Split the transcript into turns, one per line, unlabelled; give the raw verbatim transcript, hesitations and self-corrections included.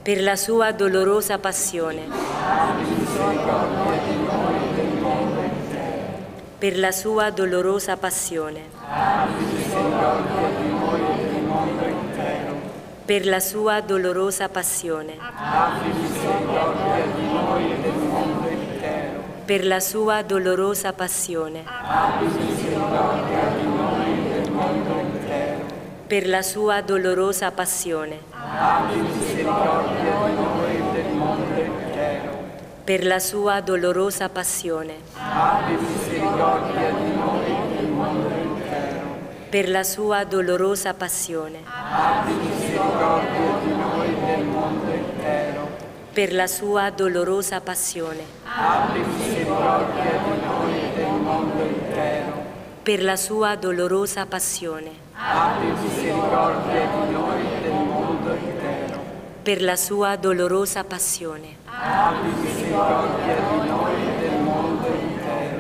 per la sua dolorosa passione, per la sua dolorosa passione, per la sua dolorosa passione, per la sua dolorosa passione, per la sua dolorosa passione, per la sua dolorosa passione, per la sua dolorosa passione, per la sua dolorosa passione, per la sua dolorosa passione, per la sua dolorosa passione,